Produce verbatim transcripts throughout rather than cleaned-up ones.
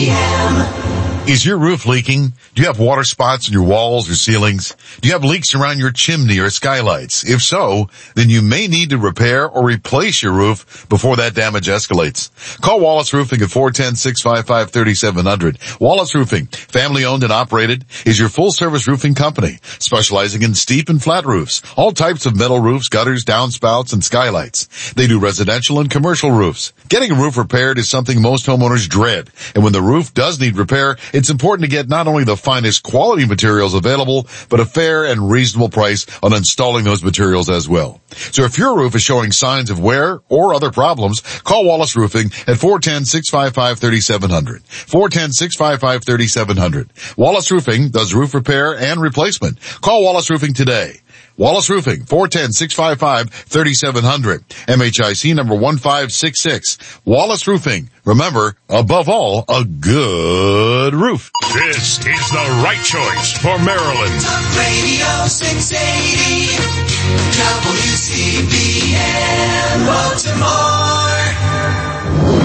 M. Is your roof leaking? Do you have water spots in your walls or ceilings? Do you have leaks around your chimney or skylights? If so, then you may need to repair or replace your roof before that damage escalates. Call Wallace Roofing at four one zero, six five five, three seven zero zero. Wallace Roofing, family owned and operated, is your full service roofing company, specializing in steep and flat roofs, all types of metal roofs, gutters, downspouts, and skylights. They do residential and commercial roofs. Getting a roof repaired is something most homeowners dread, and when the roof does need repair, it's important to get not only the finest quality materials available, but a fair and reasonable price on installing those materials as well. So if your roof is showing signs of wear or other problems, call Wallace Roofing at four one zero, six five five, three seven zero zero. four one zero, six five five, three seven zero zero. Wallace Roofing does roof repair and replacement. Call Wallace Roofing today. Wallace Roofing, four one zero, six five five, three seven zero zero. M H I C number one five six six. Wallace Roofing. Remember, above all, a good roof. This is the right choice for Maryland. Talk Radio six eighty, W C B N, Baltimore.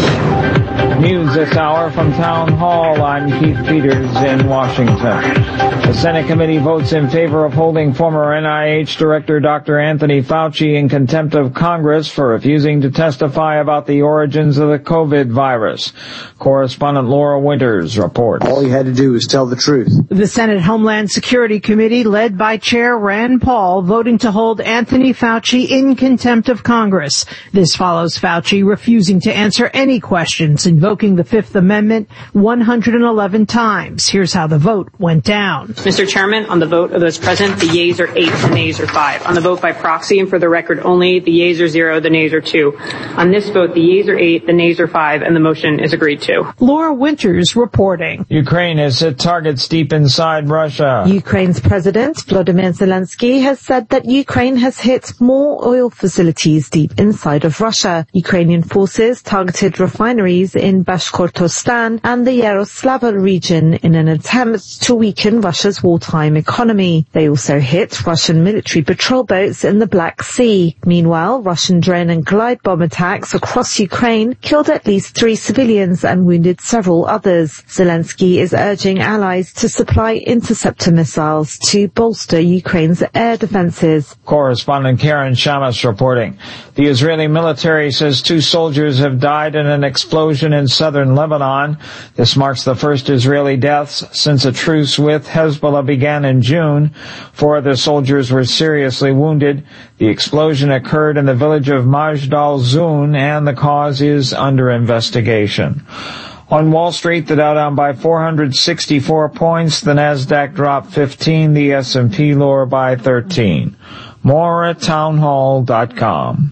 News this hour from Town Hall. I'm Keith Peters in Washington. The Senate committee votes in favor of holding former N I H Director Doctor Anthony Fauci in contempt of Congress for refusing to testify about the origins of the COVID virus. Correspondent Laura Winters reports. All he had to do was tell the truth. The Senate Homeland Security Committee, led by Chair Rand Paul, voting to hold Anthony Fauci in contempt of Congress. This follows Fauci refusing to answer any questions, invoking the Fifth Amendment one hundred eleven times. Here's how the vote went down. Mister Chairman, on the vote of those present, the yeas are eight, the nays are five. On the vote by proxy, and for the record only, the yeas are zero, the nays are two. On this vote, the yeas are eight, the nays are five, and the motion is agreed to. Laura Winters reporting. Ukraine has hit targets deep inside Russia. Ukraine's President Volodymyr Zelensky has said that Ukraine has hit more oil facilities deep inside of Russia. Ukrainian forces targeted refineries in Bashkortostan and the Yaroslavl region in an attempt to weaken Russia's wartime economy. They also hit Russian military patrol boats in the Black Sea. Meanwhile, Russian drone and glide bomb attacks across Ukraine killed at least three civilians and wounded several others. Zelensky is urging allies to supply interceptor missiles to bolster Ukraine's air defenses. Correspondent Karen Shamas reporting. The Israeli military says two soldiers have died in an explosion in southern Lebanon. This marks the first Israeli deaths since a truce with Hezbollah began in June. Four other soldiers were seriously wounded. The explosion occurred in the village of Majdal Zun, and the cause is under investigation. On Wall Street, the Dow down by four hundred sixty-four points, the Nasdaq dropped fifteen, the S and P lower by thirteen. More at townhall dot com.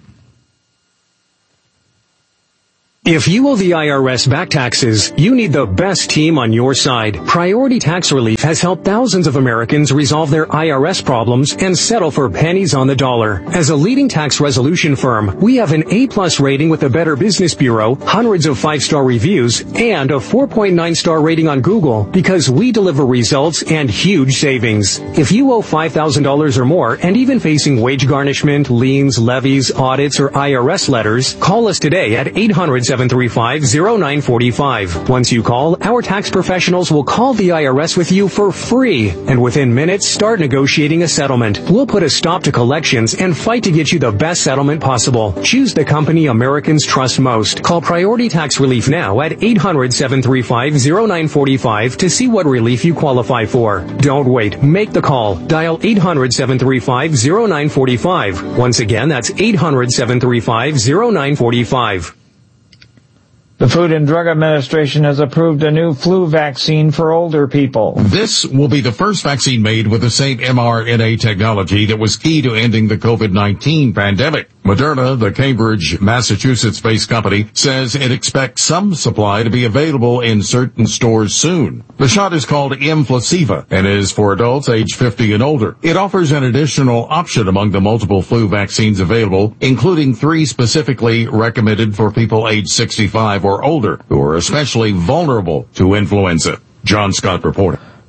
If you owe the I R S back taxes, you need the best team on your side. Priority Tax Relief has helped thousands of Americans resolve their I R S problems and settle for pennies on the dollar. As a leading tax resolution firm, we have an A-plus rating with the Better Business Bureau, hundreds of five-star reviews, and a four point nine star rating on Google because we deliver results and huge savings. If you owe five thousand dollars or more and even facing wage garnishment, liens, levies, audits, or I R S letters, call us today at eight hundred, seven three five, zero nine four five. Once you call, our tax professionals will call the I R S with you for free, and within minutes start negotiating a settlement. We'll put a stop to collections and fight to get you the best settlement possible. Choose the company Americans trust most. Call Priority Tax Relief now at eight hundred, seven three five, zero nine four five to see what relief you qualify for. Don't wait. Make the call. Dial eight hundred, seven three five, zero nine four five. Once again, that's eight hundred, seven three five, zero nine four five. The Food and Drug Administration has approved a new flu vaccine for older people. This will be the first vaccine made with the same mRNA technology that was key to ending the COVID nineteen pandemic. Moderna, the Cambridge, Massachusetts-based company, says it expects some supply to be available in certain stores soon. The shot is called Mflaceva and is for adults age fifty and older. It offers an additional option among the multiple flu vaccines available, including three specifically recommended for people age sixty-five or older who are especially vulnerable to influenza. John Scott reporting.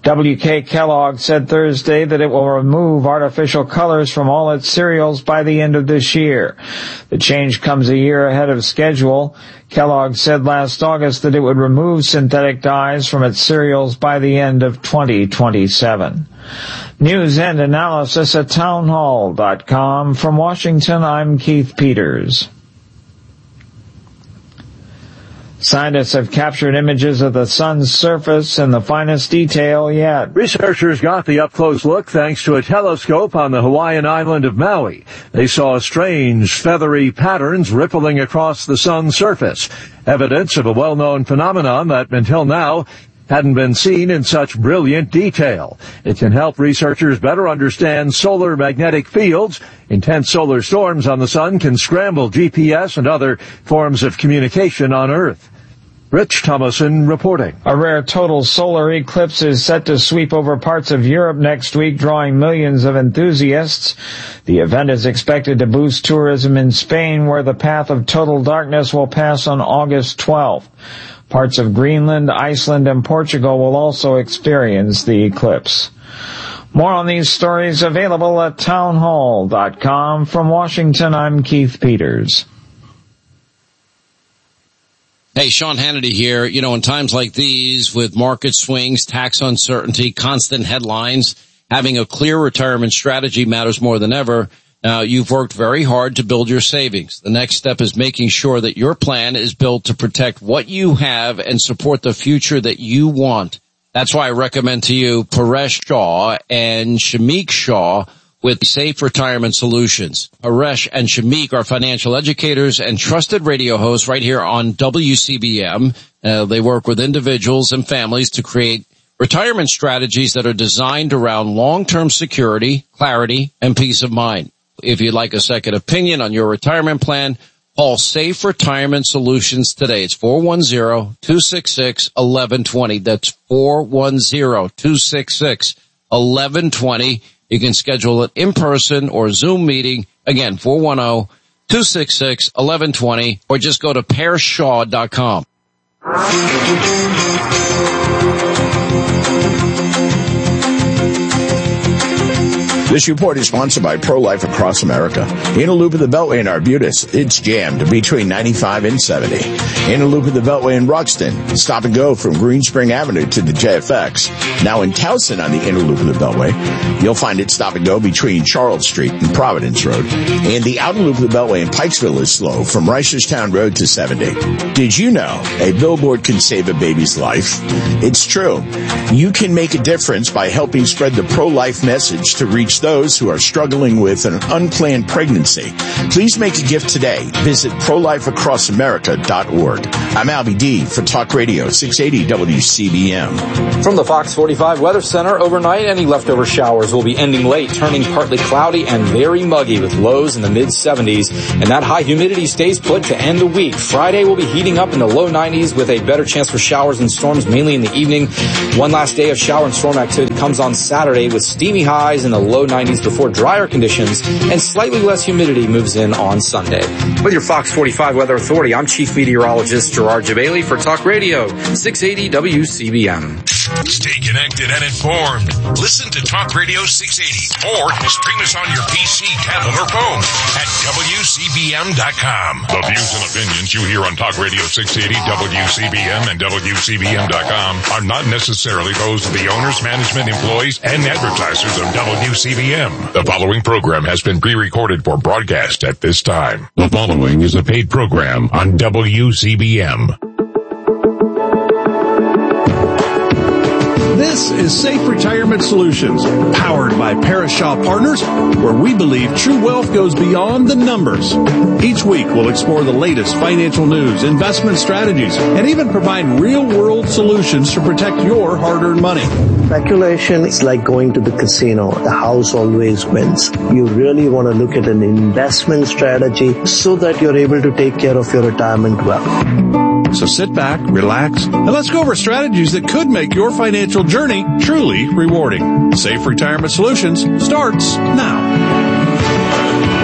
W K Kellogg said Thursday that it will remove artificial colors from all its cereals by the end of this year. The change comes a year ahead of schedule. Kellogg said last August that it would remove synthetic dyes from its cereals by the end of twenty twenty-seven. News and analysis at townhall dot com. From Washington, I'm Keith Peters. Scientists have captured images of the sun's surface in the finest detail yet. Researchers got the up-close look thanks to a telescope on the Hawaiian island of Maui. They saw strange, feathery patterns rippling across the sun's surface, evidence of a well-known phenomenon that until now hadn't been seen in such brilliant detail. It can help researchers better understand solar magnetic fields. Intense solar storms on the sun can scramble G P S and other forms of communication on Earth. Rich Thomason reporting. A rare total solar eclipse is set to sweep over parts of Europe next week, drawing millions of enthusiasts. The event is expected to boost tourism in Spain, where the path of total darkness will pass on August twelfth. Parts of Greenland, Iceland, and Portugal will also experience the eclipse. More on these stories available at townhall dot com. From Washington, I'm Keith Peters. Hey, Sean Hannity here. You know, in times like these, with market swings, tax uncertainty, constant headlines, having a clear retirement strategy matters more than ever. Now, you've worked very hard to build your savings. The next step is making sure that your plan is built to protect what you have and support the future that you want. That's why I recommend to you Paresh Shah and Shamik Shah with Safe Retirement Solutions. Paresh and Shamik are financial educators and trusted radio hosts right here on W C B M. Uh, they work with individuals and families to create retirement strategies that are designed around long-term security, clarity, and peace of mind. If you'd like a second opinion on your retirement plan, call Safe Retirement Solutions today. It's four one zero, two six six, one one two zero. That's four one zero, two six six, one one two zero. You can schedule an in-person or Zoom meeting. Again, four one zero, two six six, one one two zero, or just go to paresh shaw dot com. This report is sponsored by Pro-Life Across America. In a loop of the Beltway in Arbutus, it's jammed between ninety-five and seventy. In a loop of the Beltway in Ruxton, stop and go from Green Spring Avenue to the J F X. Now in Towson on the inner loop of the Beltway, you'll find it stop and go between Charles Street and Providence Road. And the outer loop of the Beltway in Pikesville is slow from Reisterstown Road to seventy. Did you know a billboard can save a baby's life? It's true. You can make a difference by helping spread the pro-life message to reach those who are struggling with an unplanned pregnancy. Please make a gift today. Visit pro life across america dot org. I'm Albie D for Talk Radio six eighty W C B M. From the Fox forty-five Weather Center, overnight any leftover showers will be ending late, turning partly cloudy and very muggy with lows in the mid seventies. And that high humidity stays put to end the week. Friday will be heating up in the low nineties with a better chance for showers and storms mainly in the evening. One last day of shower and storm activity comes on Saturday with steamy highs in the low nineties before drier conditions and slightly less humidity moves in on Sunday. With your Fox forty-five Weather Authority, I'm Chief Meteorologist Gerard Jabali for Talk Radio six eighty W C B M. Stay connected and informed. Listen to Talk Radio six eighty or stream us on your P C, tablet, or phone at W C B M dot com. The views and opinions you hear on Talk Radio six eighty, W C B M, and W C B M dot com are not necessarily those of the owners, management, employees, and advertisers of W C B M. The following program has been pre-recorded for broadcast at this time. The following is a paid program on W C B M. This is Safe Retirement Solutions, powered by Parashaw Partners, where we believe true wealth goes beyond the numbers. Each week, we'll explore the latest financial news, investment strategies, and even provide real-world solutions to protect your hard-earned money. Speculation is like going to the casino. The house always wins. You really want to look at an investment strategy so that you're able to take care of your retirement well. So sit back, relax, and let's go over strategies that could make your financial journey truly rewarding. Safe Retirement Solutions starts now.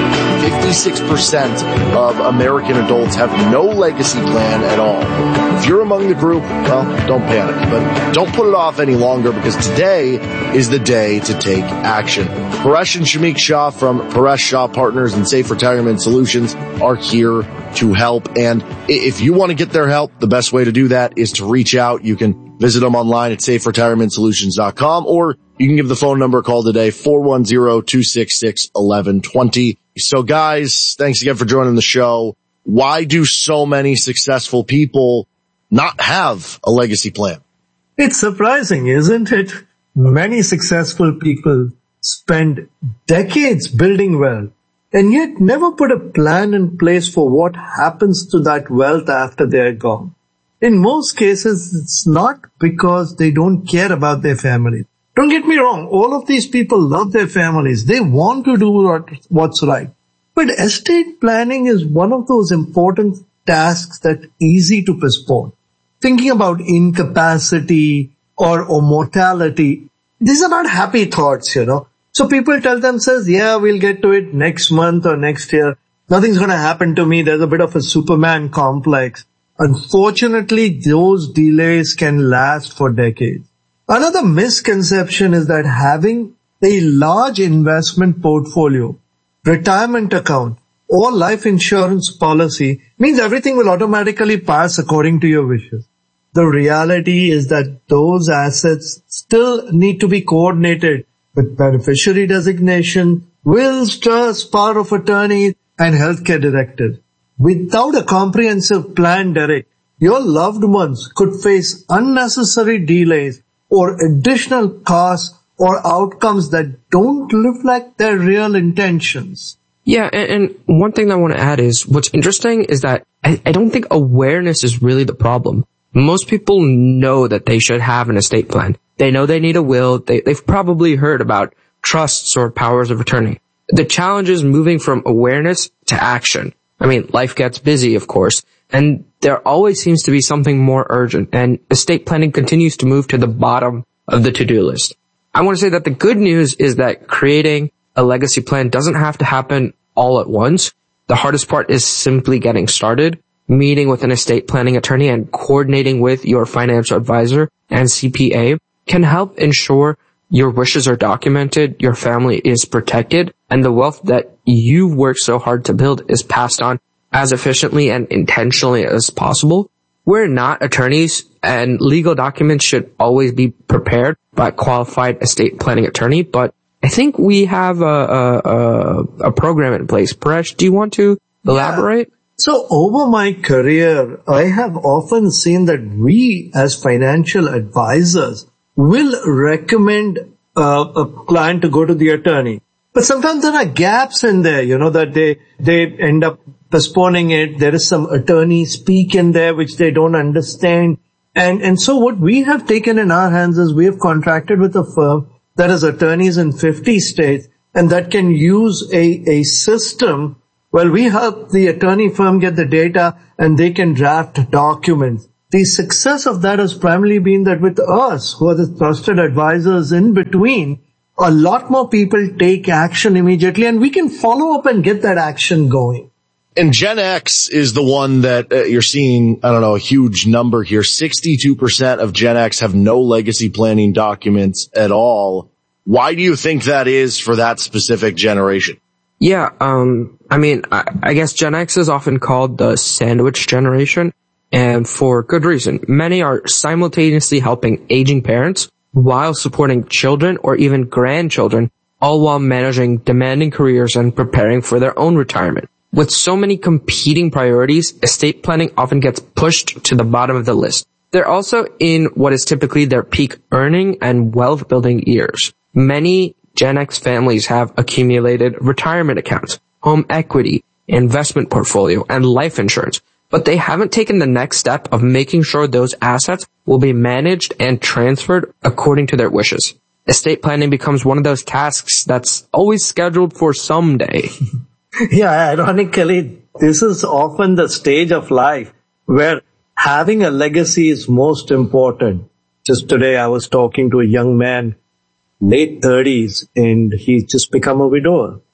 fifty-six percent of American adults have no legacy plan at all. If you're among the group, well, don't panic, but don't put it off any longer because today is the day to take action. Paresh and Shamik Shah from Paresh Shah Partners and Safe Retirement Solutions are here to help. And if you want to get their help, the best way to do that is to reach out. You can visit them online at safe retirement solutions dot com, or you can give the phone number a call today, four one zero, two six six, one one two zero. So guys, thanks again for joining the show. Why do so many successful people not have a legacy plan? It's surprising, isn't it? Many successful people spend decades building wealth and yet never put a plan in place for what happens to that wealth after they're gone. In most cases, it's not because they don't care about their families. Don't get me wrong, all of these people love their families. They want to do what, what's right. But estate planning is one of those important tasks that's easy to postpone. Thinking about incapacity or, or mortality, these are not happy thoughts, you know. So people tell themselves, yeah, we'll get to it next month or next year. Nothing's going to happen to me. There's a bit of a Superman complex. Unfortunately, those delays can last for decades. Another misconception is that having a large investment portfolio, retirement account, or life insurance policy means everything will automatically pass according to your wishes. The reality is that those assets still need to be coordinated with beneficiary designation, wills, trusts, power of attorney, and healthcare directives. Without a comprehensive plan, Derek, your loved ones could face unnecessary delays or additional costs or outcomes that don't look like their real intentions. Yeah, and, and one thing I want to add is what's interesting is that I, I don't think awareness is really the problem. Most people know that they should have an estate plan. They know they need a will. They, they've probably heard about trusts or powers of attorney. The challenge is moving from awareness to action. I mean, life gets busy, of course, and there always seems to be something more urgent, and estate planning continues to move to the bottom of the to-do list. I want to say that the good news is that creating a legacy plan doesn't have to happen all at once. The hardest part is simply getting started, meeting with an estate planning attorney and coordinating with your financial advisor and C P A can help ensure your wishes are documented, your family is protected, and the wealth that you've worked so hard to build is passed on as efficiently and intentionally as possible. We're not attorneys, and legal documents should always be prepared by a qualified estate planning attorney, but I think we have a, a, a, a program in place. Paresh, do you want to elaborate? Yeah. So over my career, I have often seen that we as financial advisors will recommend uh, a client to go to the attorney. But sometimes there are gaps in there, you know, that they, they end up postponing it. There is some attorney speak in there which they don't understand. And, and so what we have taken in our hands is we have contracted with a firm that has attorneys in fifty states and that can use a, a system. Well, we help the attorney firm get the data and they can draft documents. The success of that has primarily been that with us, who are the trusted advisors in between, a lot more people take action immediately and we can follow up and get that action going. And Gen X is the one that uh, you're seeing, I don't know, a huge number here. sixty-two percent of Gen X have no legacy planning documents at all. Why do you think that is for that specific generation? Yeah, um, I mean, I, I guess Gen X is often called the sandwich generation, and for good reason. Many are simultaneously helping aging parents while supporting children or even grandchildren, all while managing demanding careers and preparing for their own retirement. With so many competing priorities, estate planning often gets pushed to the bottom of the list. They're also in what is typically their peak earning and wealth building years. Many Gen X families have accumulated retirement accounts, home equity, investment portfolio, and life insurance, but they haven't taken the next step of making sure those assets will be managed and transferred according to their wishes. Estate planning becomes one of those tasks that's always scheduled for someday. Yeah, ironically, this is often the stage of life where having a legacy is most important. Just today I was talking to a young man, late thirties, and he's just become a widower.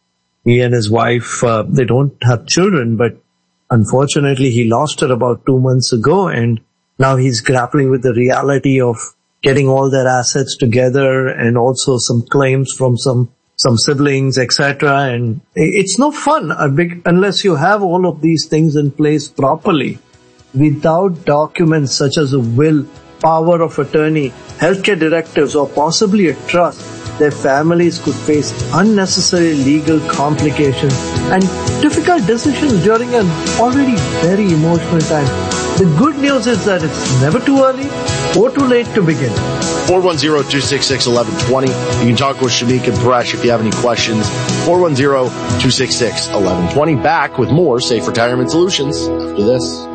He and his wife, uh, they don't have children, but unfortunately he lost her about two months ago, and now he's grappling with the reality of getting all their assets together and also some claims from some some siblings, et cetera. And it's no fun unless you have all of these things in place properly. Without documents such as a will, power of attorney, healthcare directives, or possibly a trust, their families could face unnecessary legal complications and difficult decisions during an already very emotional time. The good news is that it's never too early or too late to begin. four one zero, two six six, one one two zero. You can talk with Shamik and Paresh if you have any questions. four one zero, two six six, one one two zero. Back with more Safe Retirement Solutions after this.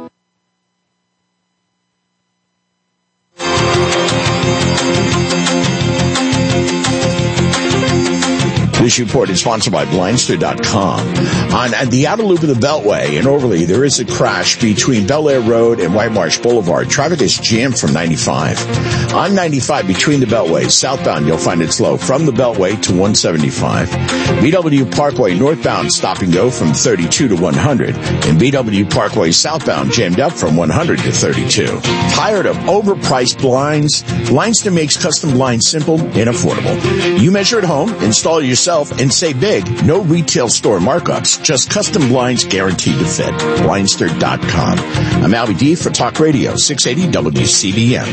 This report is sponsored by Blindster dot com. On at the outer loop of the Beltway in Overley, there is a crash between Bel Air Road and White Marsh Boulevard. Traffic is jammed from ninety-five. On ninety-five, between the Beltways, southbound, you'll find it slow from the Beltway to one seventy-five. B W Parkway northbound, stop and go from thirty-two to one hundred. And B W Parkway southbound, jammed up from one hundred to thirty-two. Tired of overpriced blinds? Blindster makes custom blinds simple and affordable. You measure at home, install yourself, and say big. No retail store markups, just custom blinds guaranteed to fit. Blindster dot com. I'm Albie D for Talk Radio six eighty W C B M.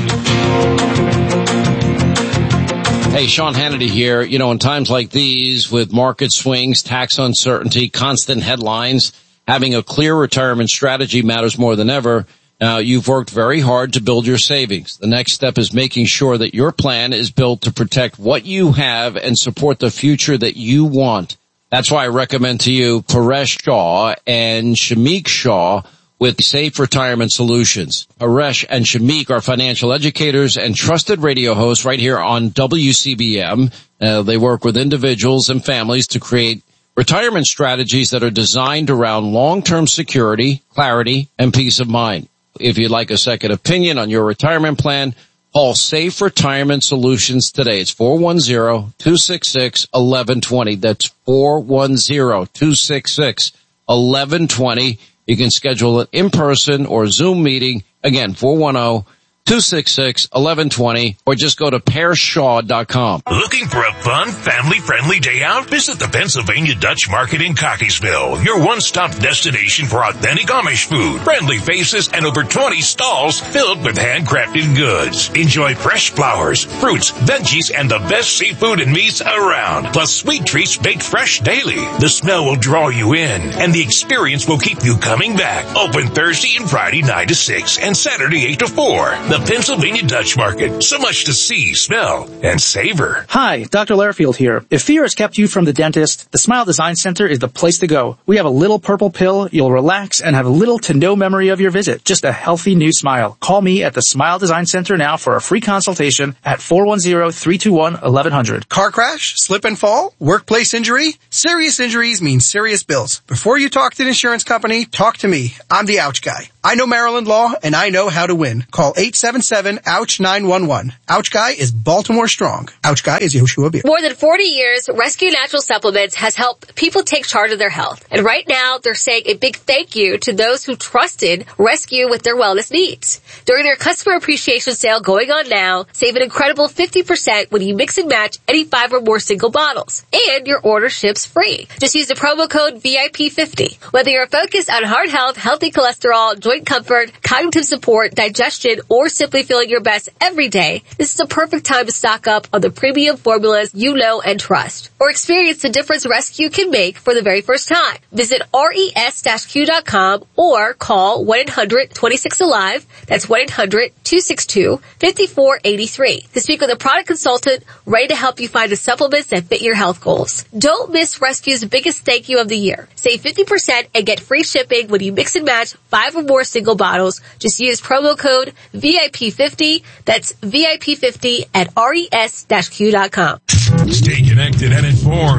Hey, Sean Hannity here. You know, in times like these, with market swings, tax uncertainty, constant headlines, having a clear retirement strategy matters more than ever. Now, you've worked very hard to build your savings. The next step is making sure that your plan is built to protect what you have and support the future that you want. That's why I recommend to you Paresh Shah and Shamik Shah with Safe Retirement Solutions. Paresh and Shamik are financial educators and trusted radio hosts right here on W C B M. Uh, they work with individuals and families to create retirement strategies that are designed around long-term security, clarity, and peace of mind. If you'd like a second opinion on your retirement plan, call Safe Retirement Solutions today. It's four one zero, two six six, one one two zero. That's four one zero, two six six, one one two zero. You can schedule an in-person or Zoom meeting. Again, four one zero, two six six, one one two zero, or just go to Paresh Shah dot com. Looking for a fun, family-friendly day out? Visit the Pennsylvania Dutch Market in Cockeysville, your one-stop destination for authentic Amish food, friendly faces, and over twenty stalls filled with handcrafted goods. Enjoy fresh flowers, fruits, veggies, and the best seafood and meats around, plus sweet treats baked fresh daily. The smell will draw you in, and the experience will keep you coming back. Open Thursday and Friday nine to six, and Saturday eight to four. The Pennsylvania Dutch Market. So much to see, smell, and savor. Hi, Doctor Lairfield here. If fear has kept you from the dentist, the Smile Design Center is the place to go. We have a little purple pill. You'll relax and have little to no memory of your visit. Just a healthy new smile. Call me at the Smile Design Center now for a free consultation at four one zero, three two one, one one zero zero. Car crash? Slip and fall? Workplace injury? Serious injuries mean serious bills. Before you talk to an insurance company, talk to me. I'm the Ouch Guy. I know Maryland law, and I know how to win. Call eight seven seven, ouch, nine one one. Ouch Guy is Baltimore strong. Ouch Guy is Yoshua Beer. More than forty years, Rescue Natural Supplements has helped people take charge of their health. And right now, they're saying a big thank you to those who trusted Rescue with their wellness needs. During their customer appreciation sale going on now, save an incredible fifty percent when you mix and match any five or more single bottles. And your order ships free. Just use the promo code V I P fifty. Whether you're focused on heart health, healthy cholesterol, joint comfort, cognitive support, digestion, or simply feeling your best every day, this is the perfect time to stock up on the premium formulas you know and trust. Or experience the difference Rescue can make for the very first time. Visit res q dot com or call one eight hundred, two six, alive. That's one eight hundred, two six two, five four eight three to speak with a product consultant ready to help you find the supplements that fit your health goals. Don't miss Rescue's biggest thank you of the year. Save fifty percent and get free shipping when you mix and match five or more single bottles. Just use promo code V I P fifty. That's V I P fifty at res q dot com. Stay connected and informed.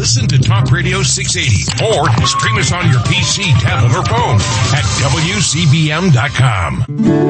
Listen to Talk Radio six eighty or stream us on your P C, tablet, or phone at W C B M dot com.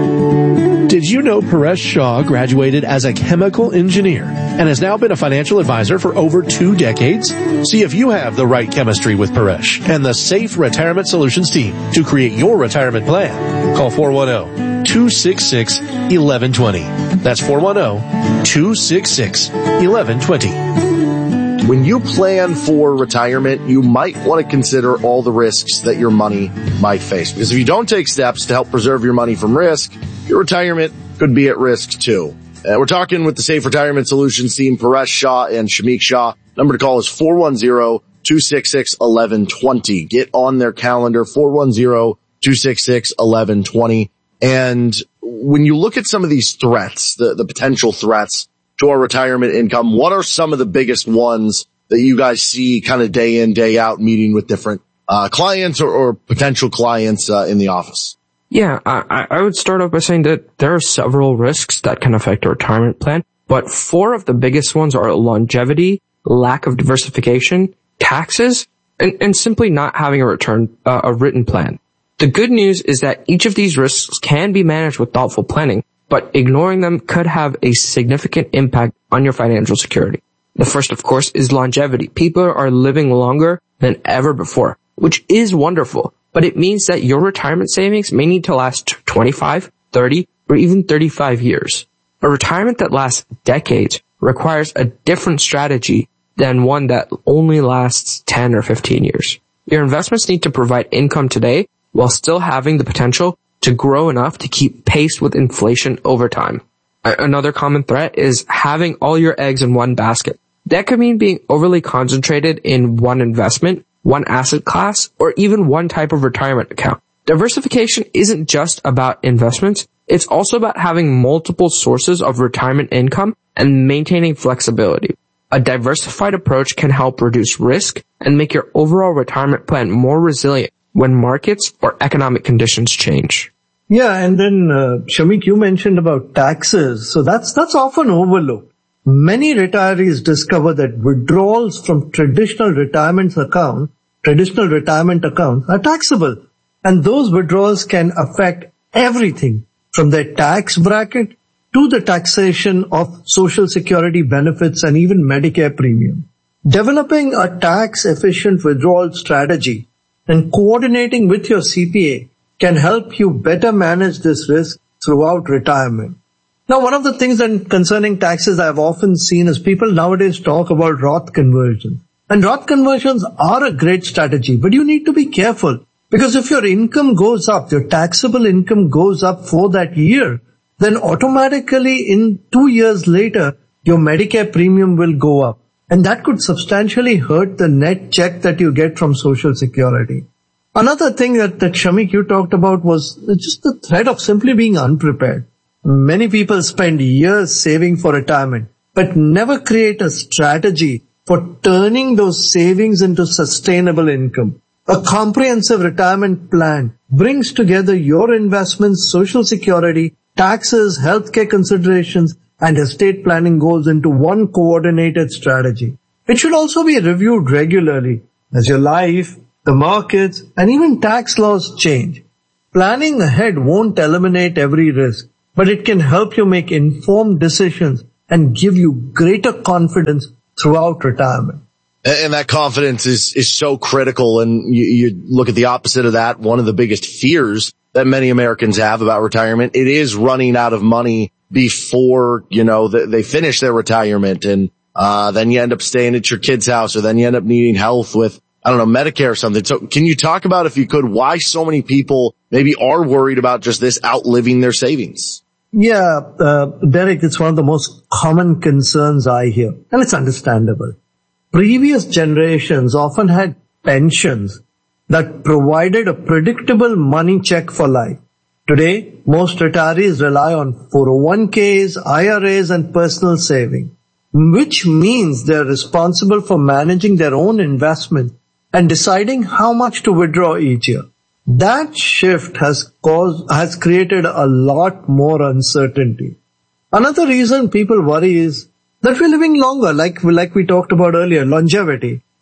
Did you know Paresh Shah graduated as a chemical engineer and has now been a financial advisor for over two decades? See if you have the right chemistry with Paresh and the Safe Retirement Solutions team to create your retirement plan. Call four one zero, two six six, one one two zero. That's four one zero, two six six, one one two zero. When you plan for retirement, you might want to consider all the risks that your money might face. Because if you don't take steps to help preserve your money from risk, your retirement could be at risk too. Uh, we're talking with the Safe Retirement Solutions team, Paresh Shah and Shamik Shah. Number to call is four one zero, two six six, one one two zero. Get on their calendar, four one zero, two six six, one one two zero. And when you look at some of these threats, the, the potential threats to our retirement income, what are some of the biggest ones that you guys see kind of day in, day out, meeting with different uh clients or, or potential clients uh, in the office? Yeah, I, I would start off by saying that there are several risks that can affect a retirement plan, but four of the biggest ones are longevity, lack of diversification, taxes, and, and simply not having a return, uh, a written plan. The good news is that each of these risks can be managed with thoughtful planning, but ignoring them could have a significant impact on your financial security. The first, of course, is longevity. People are living longer than ever before, which is wonderful, but it means that your retirement savings may need to last twenty-five, thirty, or even thirty-five years. A retirement that lasts decades requires a different strategy than one that only lasts ten or fifteen years. Your investments need to provide income today while still having the potential to grow enough to keep pace with inflation over time. Another common threat is having all your eggs in one basket. That could mean being overly concentrated in one investment, one asset class, or even one type of retirement account. Diversification isn't just about investments. It's also about having multiple sources of retirement income and maintaining flexibility. A diversified approach can help reduce risk and make your overall retirement plan more resilient when markets or economic conditions change. Yeah, and then, uh, Shamik, you mentioned about taxes. So that's, that's often overlooked. Many retirees discover that withdrawals from traditional retirement account, traditional retirement accounts are taxable. And those withdrawals can affect everything from their tax bracket to the taxation of Social Security benefits and even Medicare premium. Developing a tax-efficient withdrawal strategy and coordinating with your C P A can help you better manage this risk throughout retirement. Now, one of the things that concerning taxes I've often seen is people nowadays talk about Roth conversions. And Roth conversions are a great strategy, but you need to be careful because if your income goes up, your taxable income goes up for that year, then automatically in two years later, your Medicare premium will go up. And that could substantially hurt the net check that you get from Social Security. Another thing that, that Shamik, you talked about was just the threat of simply being unprepared. Many people spend years saving for retirement, but never create a strategy for turning those savings into sustainable income. A comprehensive retirement plan brings together your investments, Social Security, taxes, healthcare considerations, and estate planning goals into one coordinated strategy. It should also be reviewed regularly as your life, the markets, and even tax laws change. Planning ahead won't eliminate every risk, but it can help you make informed decisions and give you greater confidence throughout retirement. And that confidence is, is so critical. And you, you look at the opposite of that. One of the biggest fears that many Americans have about retirement, it is running out of money before, you know, they, they finish their retirement. And, uh, then you end up staying at your kid's house, or then you end up needing health with, I don't know, Medicare or something. So can you talk about, if you could, why so many people maybe are worried about just this outliving their savings? Yeah, uh, Derek, it's one of the most common concerns I hear, and it's understandable. Previous generations often had pensions that provided a predictable money check for life. Today, most retirees rely on four oh one k's, I R As, and personal saving, which means they're responsible for managing their own investment and deciding how much to withdraw each year. That shift has caused, has created a lot more uncertainty. Another reason people worry is that we're living longer, like, like we talked about earlier, longevity.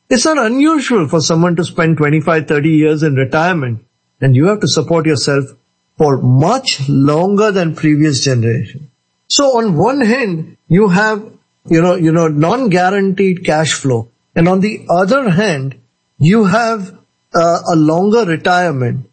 It's not unusual for someone to spend twenty-five, thirty years in retirement, and you have to support yourself for much longer than previous generation. So on one hand, you have, you know, you know, non-guaranteed cash flow. And on the other hand, you have uh, a longer retirement.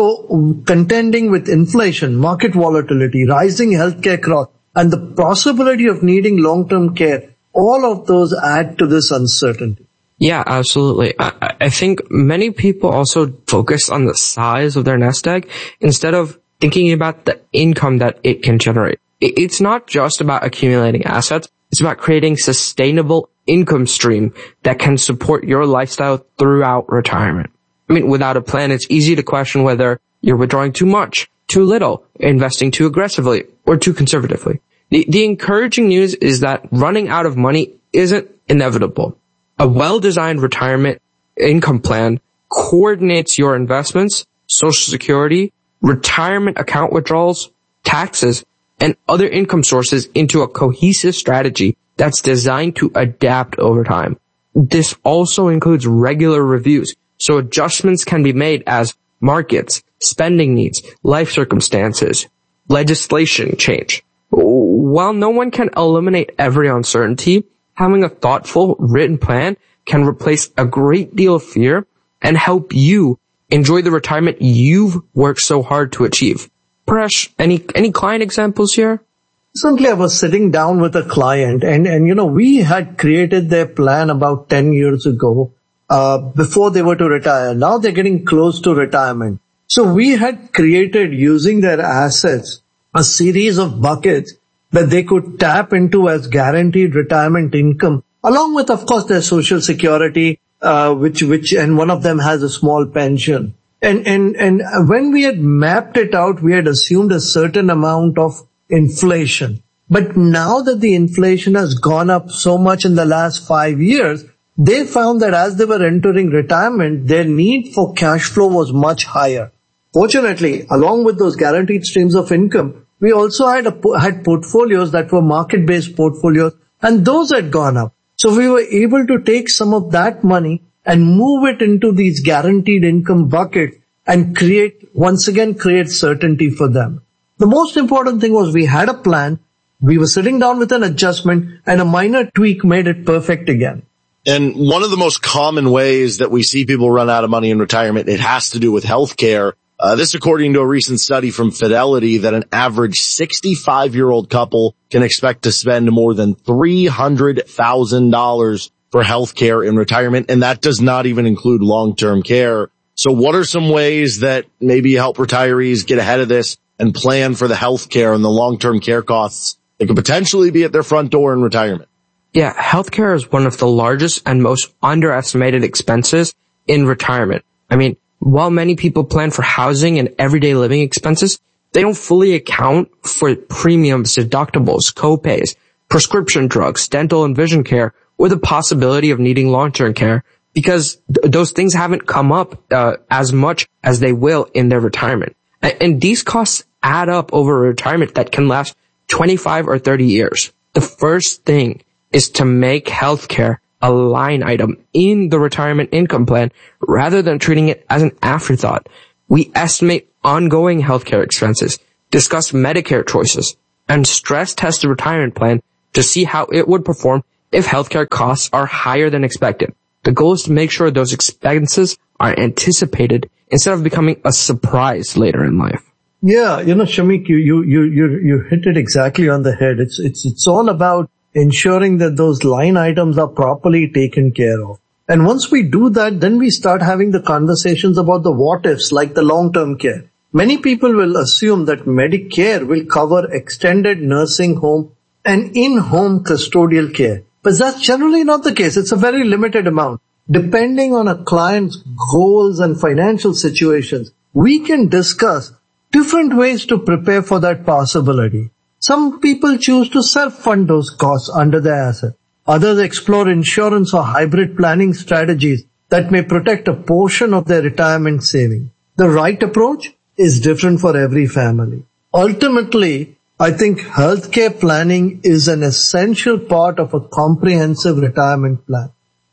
So contending with inflation, market volatility, rising healthcare costs, and the possibility of needing long-term care, all of those add to this uncertainty. Yeah, absolutely. I, I think many people also focus on the size of their nest egg instead of thinking about the income that it can generate. It's not just about accumulating assets. It's about creating sustainable income stream that can support your lifestyle throughout retirement. I mean, without a plan, it's easy to question whether you're withdrawing too much, too little, investing too aggressively, or too conservatively. The, the encouraging news is that running out of money isn't inevitable. A well-designed retirement income plan coordinates your investments, Social Security, retirement account withdrawals, taxes, and other income sources into a cohesive strategy that's designed to adapt over time. This also includes regular reviews, so adjustments can be made as markets, spending needs, life circumstances, legislation change. While no one can eliminate every uncertainty, having a thoughtful, written plan can replace a great deal of fear and help you enjoy the retirement you've worked so hard to achieve. Paresh, any, any client examples here? Recently, I was sitting down with a client and, and, you know, we had created their plan about ten years ago, uh, before they were to retire. Now they're getting close to retirement. So we had created, using their assets, a series of buckets that they could tap into as guaranteed retirement income, along with, of course, their Social Security, uh, which, which, and one of them has a small pension. And, and, and when we had mapped it out, we had assumed a certain amount of inflation. But now that the inflation has gone up so much in the last five years, they found that as they were entering retirement, their need for cash flow was much higher. Fortunately, along with those guaranteed streams of income, we also had a, had portfolios that were market-based portfolios, and those had gone up. So we were able to take some of that money and move it into these guaranteed income buckets and create, once again, create certainty for them. The most important thing was we had a plan, we were sitting down with an adjustment, and a minor tweak made it perfect again. And one of the most common ways that we see people run out of money in retirement, it has to do with healthcare. Uh, this according to a recent study from Fidelity that an average sixty-five-year-old couple can expect to spend more than three hundred thousand dollars for healthcare in retirement, and that does not even include long-term care. So what are some ways that maybe help retirees get ahead of this and plan for the healthcare and the long-term care costs that could potentially be at their front door in retirement? Yeah, healthcare is one of the largest and most underestimated expenses in retirement. I mean, while many people plan for housing and everyday living expenses, they don't fully account for premiums, deductibles, copays, prescription drugs, dental and vision care, or the possibility of needing long-term care, because th- those things haven't come up uh, as much as they will in their retirement. And, and these costs add up over a retirement that can last twenty-five or thirty years. The first thing is to make healthcare a line item in the retirement income plan rather than treating it as an afterthought. We estimate ongoing healthcare expenses, discuss Medicare choices, and stress test the retirement plan to see how it would perform if healthcare costs are higher than expected. The goal is to make sure those expenses are anticipated instead of becoming a surprise later in life. Yeah, you know, Shamik, you, you, you, you, you hit it exactly on the head. It's, it's, it's all about ensuring that those line items are properly taken care of. And once we do that, then we start having the conversations about the what ifs, like the long-term care. Many people will assume that Medicare will cover extended nursing home and in-home custodial care. But that's generally not the case. It's a very limited amount. Depending on a client's goals and financial situations, we can discuss different ways to prepare for that possibility. Some people choose to self-fund those costs under their asset. Others explore insurance or hybrid planning strategies that may protect a portion of their retirement saving. The right approach is different for every family. Ultimately, I think healthcare planning is an essential part of a comprehensive retirement plan.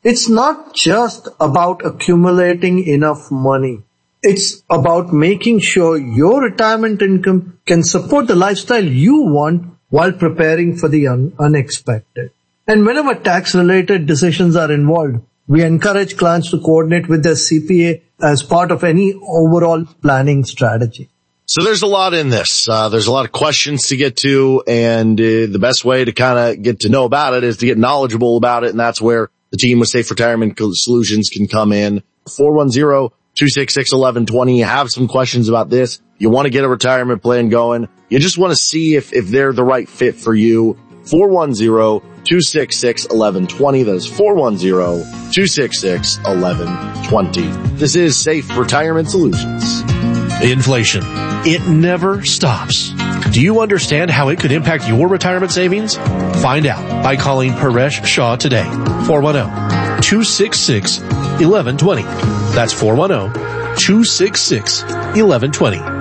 It's not just about accumulating enough money. It's about making sure your retirement income can support the lifestyle you want while preparing for the un- unexpected. And whenever tax-related decisions are involved, we encourage clients to coordinate with their C P A as part of any overall planning strategy. So there's a lot in this. Uh, there's a lot of questions to get to, and uh, the best way to kind of get to know about it is to get knowledgeable about it, and that's where the team with Safe Retirement Solutions can come in. four one zero, two six six, one one two zero. You have some questions about this. You want to get a retirement plan going. You just want to see if, if they're the right fit for you. four one zero, two six six, one one two zero. That is four one zero, two six six, one one two zero. This is Safe Retirement Solutions. Inflation. It never stops. Do you understand how it could impact your retirement savings? Find out by calling Paresh Shah today. four one zero, two six six, one one two zero. That's four one zero, two six six, one one two zero.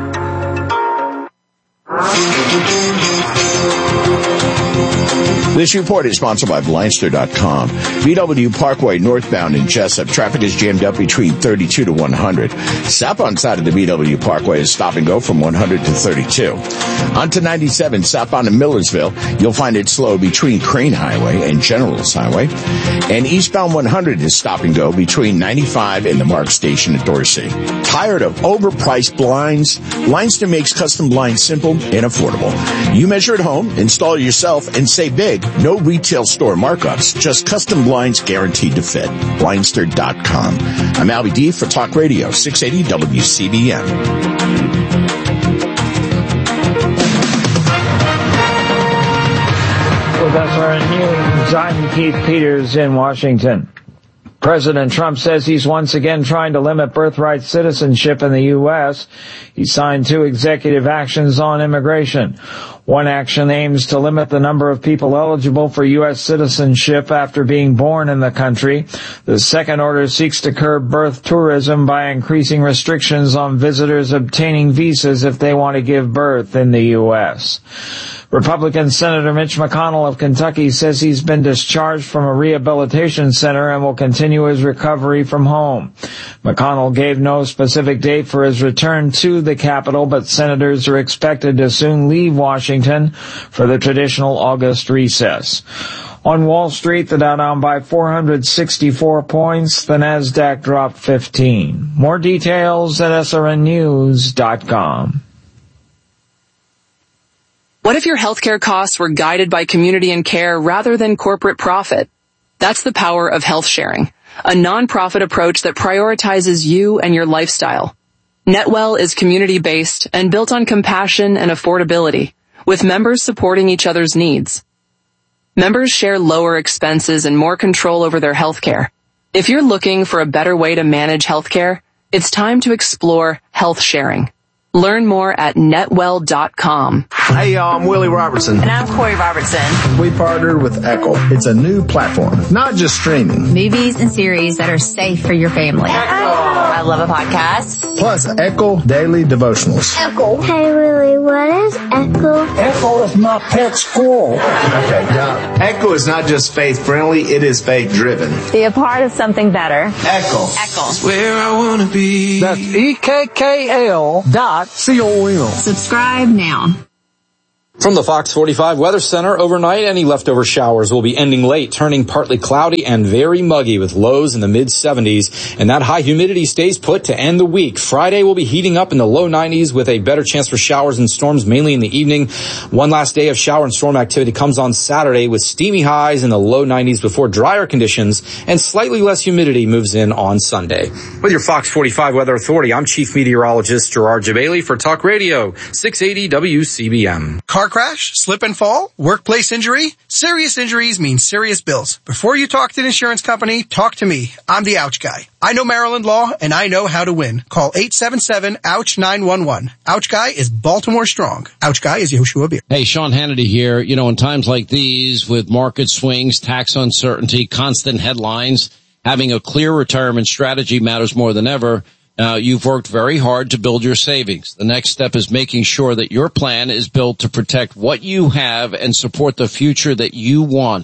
This report is sponsored by Blindster dot com. B W Parkway northbound in Jessup. Traffic is jammed up between thirty-two to one hundred. Southbound side of the B W Parkway is stop and go from one hundred to thirty-two. Onto ninety-seven southbound in Millersville. You'll find it slow between Crane Highway and Generals Highway. And eastbound one hundred is stop and go between ninety-five and the Mark Station at Dorsey. Tired of overpriced blinds? Blindster makes custom blinds simple and affordable. You measure at home, install it yourself, and save big. No retail store markups, just custom blinds guaranteed to fit. Blindster dot com. I'm Albie D for Talk Radio, six eighty W C B M. With us for news, I'm Keith Peters in Washington. President Trump says he's once again trying to limit birthright citizenship in the U S. He signed two executive actions on immigration. One action aims to limit the number of people eligible for U S citizenship after being born in the country. The second order seeks to curb birth tourism by increasing restrictions on visitors obtaining visas if they want to give birth in the U S. Republican Senator Mitch McConnell of Kentucky says he's been discharged from a rehabilitation center and will continue his recovery from home. McConnell gave no specific date for his return to the Capitol, but senators are expected to soon leave Washington for the traditional August recess. On Wall Street, the Dow down by four hundred sixty-four points, the Nasdaq dropped fifteen. More details at S R N news dot com. What if your healthcare costs were guided by community and care rather than corporate profit? That's the power of health sharing, a nonprofit approach that prioritizes you and your lifestyle. NetWell is community-based and built on compassion and affordability, with members supporting each other's needs. Members share lower expenses and more control over their healthcare. If you're looking for a better way to manage healthcare, it's time to explore health sharing. Learn more at netwell dot com. Hey y'all, I'm Willie Robertson. And I'm Corey Robertson. We partnered with Echo. It's a new platform, not just streaming. Movies and series that are safe for your family. Echo. I love a podcast. Plus Echo Daily Devotionals. Echo. Hey Willie, what is Echo? Echo is my pet squirrel. Okay, now, Echo is not just faith friendly, it is faith driven. Be a part of something better. Echo. Echo. Where I wanna be. That's E K K L dot C O M. Subscribe now. From the Fox forty-five Weather Center, overnight, any leftover showers will be ending late, turning partly cloudy and very muggy with lows in the mid seventies. And that high humidity stays put to end the week. Friday will be heating up in the low nineties with a better chance for showers and storms, mainly in the evening. One last day of shower and storm activity comes on Saturday with steamy highs in the low nineties before drier conditions and slightly less humidity moves in on Sunday. With your Fox forty-five Weather Authority, I'm Chief Meteorologist Gerard Jabali for Talk Radio, six eighty W C B M. Car crash, slip and fall, workplace injury. Serious injuries mean serious bills. Before you talk to an insurance company, talk to me. I'm the Ouch Guy. I know Maryland law and I know how to win. Call eight seven seven, ouch, nine one one. Ouch Guy is Baltimore strong. Ouch Guy is Yoshua Beer. Hey, Sean Hannity here. You know, in times like these with market swings, tax uncertainty, constant headlines, having a clear retirement strategy matters more than ever. Uh, you've worked very hard to build your savings. The next step is making sure that your plan is built to protect what you have and support the future that you want.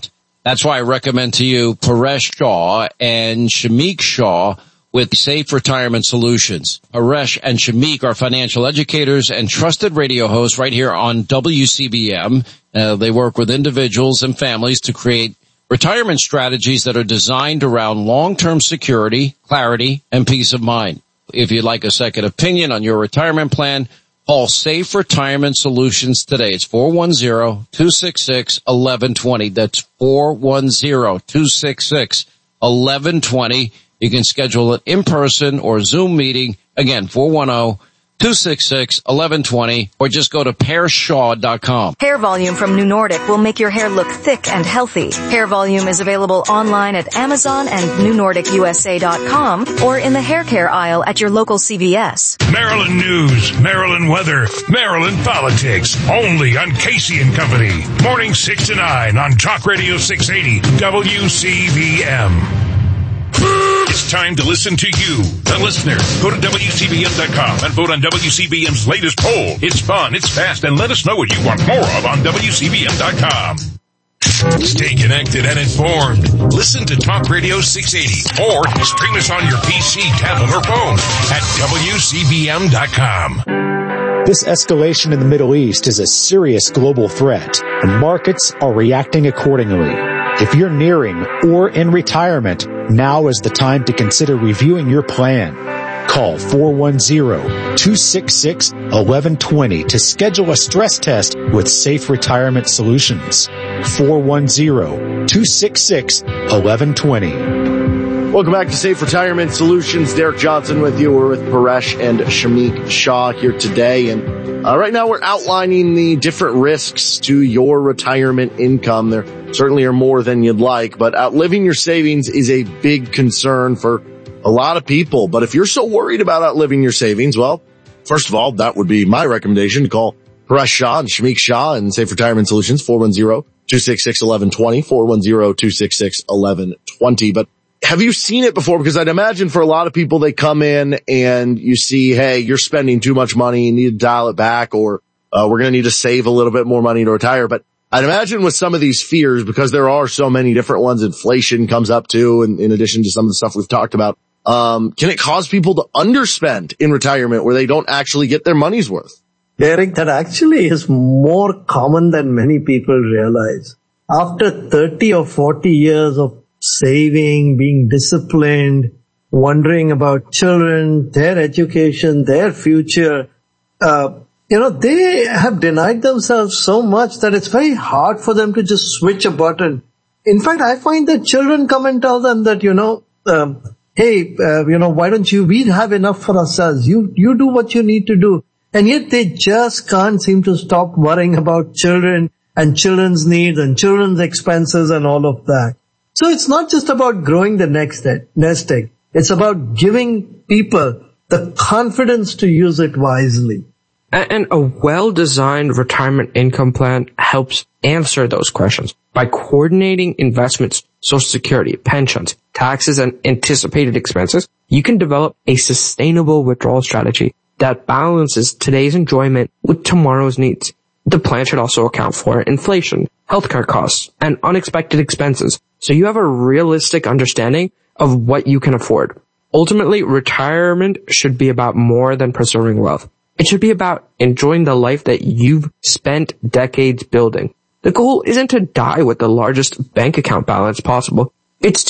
That's why I recommend to you Paresh Shah and Shamik Shah with Safe Retirement Solutions. Paresh and Shamik are financial educators and trusted radio hosts right here on W C B M. Uh, they work with individuals and families to create retirement strategies that are designed around long-term security, clarity, and peace of mind. If you'd like a second opinion on your retirement plan, call Safe Retirement Solutions today. It's four one zero, two six six, one one two zero. That's four one zero, two six six, one one two zero. You can schedule an in-person or Zoom meeting. Again, four one zero, two six six, one one two zero, or just go to pear shaw dot com. Hair Volume from New Nordic will make your hair look thick and healthy. Hair Volume is available online at Amazon and new nordic u s a dot com or in the hair care aisle at your local C V S. Maryland news, Maryland weather, Maryland politics, only on Casey and Company. Morning six to nine on Talk Radio six eighty W C B M. It's time to listen to you, the listener. Go to W C B M dot com and vote on W C B M's latest poll. It's fun, it's fast, and let us know what you want more of on W C B M dot com. Stay connected and informed. Listen to Talk Radio six eighty or stream us on your P C, tablet, or phone at W C B M dot com. This escalation in the Middle East is a serious global threat, and markets are reacting accordingly. If you're nearing or in retirement, now is the time to consider reviewing your plan. Call four one zero, two six six, one one two zero to schedule a stress test with Safe Retirement Solutions. four one zero, two six six, one one two zero. Welcome back to Safe Retirement Solutions. Derek Johnson with you. We're with Paresh and Shamik Shah here today. And uh, right now we're outlining the different risks to your retirement income. There certainly are more than you'd like, but outliving your savings is a big concern for a lot of people. But if you're so worried about outliving your savings, well, first of all, that would be my recommendation to call Paresh Shah and Shamik Shah and Safe Retirement Solutions, four one zero, two six six, one one two zero, four one zero, two six six, one one two zero. But have you seen it before? Because I'd imagine for a lot of people, they come in and you see, hey, you're spending too much money, you need to dial it back, or uh, we're going to need to save a little bit more money to retire. But I'd imagine with some of these fears, because there are so many different ones, inflation comes up too, and in addition to some of the stuff we've talked about, um, can it cause people to underspend in retirement where they don't actually get their money's worth? Derek, that actually is more common than many people realize. After thirty or forty years of saving, being disciplined, wondering about children, their education, their future, uh, you know, they have denied themselves so much that it's very hard for them to just switch a button. In fact, I find that children come and tell them that, you know, um, hey, uh, you know, why don't you, we have enough for ourselves. You, you do what you need to do. And yet they just can't seem to stop worrying about children and children's needs and children's expenses and all of that. So it's not just about growing the next nest egg. It's about giving people the confidence to use it wisely. And a well-designed retirement income plan helps answer those questions by coordinating investments, Social Security, pensions, taxes, and anticipated expenses. You can develop a sustainable withdrawal strategy that balances today's enjoyment with tomorrow's needs. The plan should also account for inflation, healthcare costs, and unexpected expenses, so you have a realistic understanding of what you can afford. Ultimately, retirement should be about more than preserving wealth. It should be about enjoying the life that you've spent decades building. The goal isn't to die with the largest bank account balance possible. It's